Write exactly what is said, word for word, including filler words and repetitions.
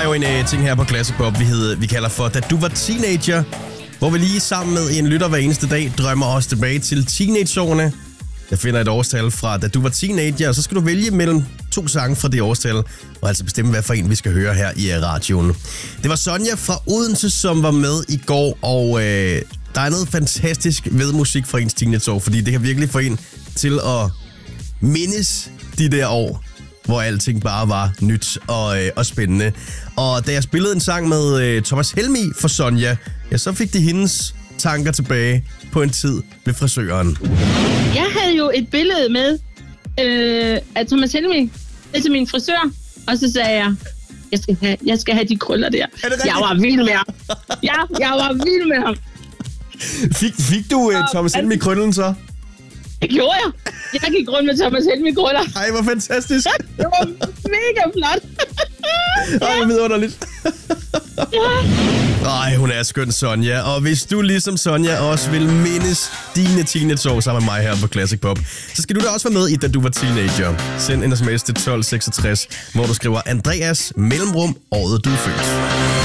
jo en uh, ting her på Classic Pop, vi, hed, vi kalder for Da du var teenager, hvor vi lige sammen med en lytter hver eneste dag drømmer os tilbage til teenageårene. Jeg finder et årstal fra Da du var teenager, og så skal du vælge mellem to sange fra det årstal, og altså bestemme, hvad for en vi skal høre her i radioen. Det var Sonja fra Odense, som var med i går, og øh, der er noget fantastisk ved musik fra ens teenageår, fordi det kan virkelig få en til at mindes de der år, hvor alting bare var nyt og, øh, og spændende. Og da jeg spillede en sang med øh, Thomas Helmig for Sonja, ja, så fik de hendes tanker tilbage på en tid ved frisøren. Jeg havde jo et billede med øh, af Thomas Helmig til min frisør, og så sagde jeg, jeg skal have, jeg skal have de krøller der. Jeg var vild med ham. Ja, jeg var vild med ham. Fik, fik du uh, Thomas Helmig krøllen så? Det gjorde jeg. Jeg gik rundt med Thomas Helmig krøller. Ej, hvor fantastisk. Det var mega flot. Ej, hvor vidunderligt. Ej, hun er skøn, Sonja. Og hvis du ligesom Sonja også vil mindes dine teenageår sammen med mig her på Classic Pop, så skal du da også være med i Da du var teenager. Send en sms til tolv seksogtres, hvor du skriver Andreas mellemrum året du er født.